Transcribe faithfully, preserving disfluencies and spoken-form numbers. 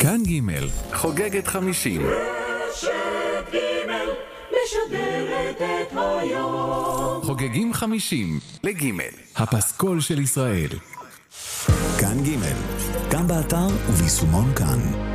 כאן ג' חוגגת חמישים. רשת ג' משדרת את היום. חוגגים חמישים לג' הפסקול של ישראל. כאן ג' גם באתר וביישומון כאן.